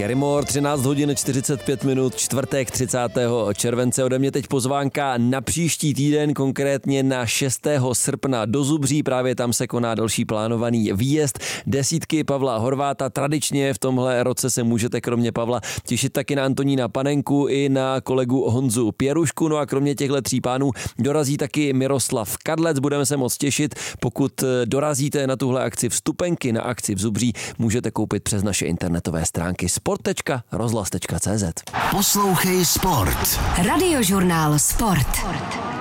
Gary Moore, 13 hodin 45 minut, čtvrtek 30. července. Ode mě teď pozvánka na příští týden, konkrétně na 6. srpna do Zubří. Právě tam se koná další plánovaný výjezd desítky Pavla Horváta. Tradičně v tomhle roce se můžete kromě Pavla těšit taky na Antonína Panenku i na kolegu Honzu Pěrušku. No a kromě těchto tří pánů dorazí taky Miroslav Kadlec. Budeme se moc těšit. Pokud dorazíte na tuhle akci, vstupenky na akci v Zubří můžete koupit přes naše internetové stránky sport.rozhlas.cz. Poslouchej Sport. Radiožurnál Sport.